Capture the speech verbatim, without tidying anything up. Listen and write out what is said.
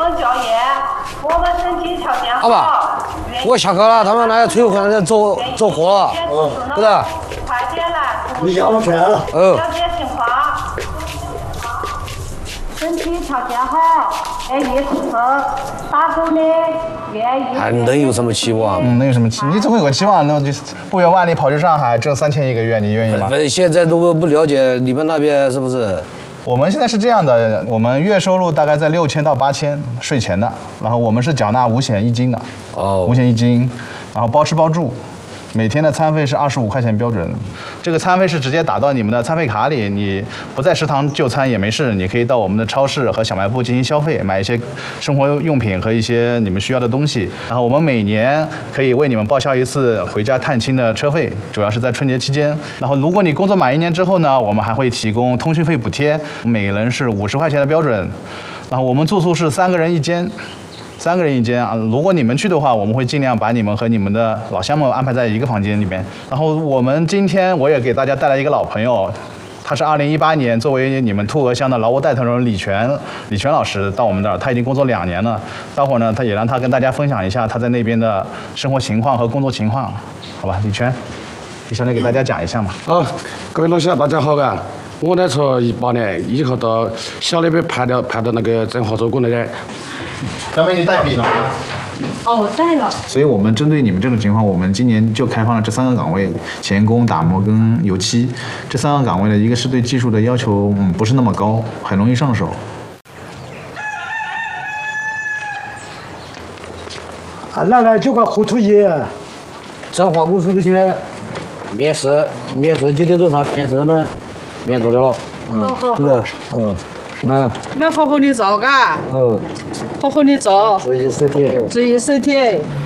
能教业，我们身体条件好吧，我下课了，他们那些催婚的走走货了，不是？ 快点来， 你要了钱了。 哦。 了解情况。身体条件好，愿意是打工的，愿意。 还能有什么期望？ 嗯，能有什么期？你总会有个期望，那就不远万里跑去上海挣三千一个月，你愿意吗？ 现在都不了解你们那边是不是？ 我们现在是这样的，我们月收入大概在六千到八千税前的，然后我们是缴纳五险一金的， 哦， 五险一金，然后包吃包住。每天的餐费是二十五块钱标准，这个餐费是直接打到你们的餐费卡里，你不在食堂就餐也没事，你可以到我们的超市和小卖部进行消费，买一些生活用品和一些你们需要的东西。然后我们每年可以为你们报销一次回家探亲的车费，主要是在春节期间。然后如果你工作满一年之后呢，我们还会提供通讯费补贴，每个人是五十块钱的标准。然后我们住宿是三个人一间。三个人一间啊，如果你们去的话，我们会尽量把你们和你们的老乡们安排在一个房间里面。然后我们今天我也给大家带来一个老朋友，他是二零一八年作为你们兔鹅乡的劳务带头人李全李全老师到我们这儿，他已经工作两年了。待会儿呢，他也让他跟大家分享一下他在那边的生活情况和工作情况，好吧？李全，你上来给大家讲一下嘛。 好，各位老乡，大家好啊！我呢，从一八年以后到小那边派到派到那个振华做工的人。 小美，你带笔了吗？ 哦，带了。 所以我们针对你们这种情况，我们今年就开放了这三个岗位：钳工、打磨跟油漆。这三个岗位呢，一个是对技术的要求嗯不是那么高，很容易上手。 啊，来来就个胡土爷。 振华公司这些面试，面试今天早上面试呢，面到了。 嗯，好。 是，嗯。那那好好的做嘎， 嗯， 好好的做， 注意身体， 注意身体。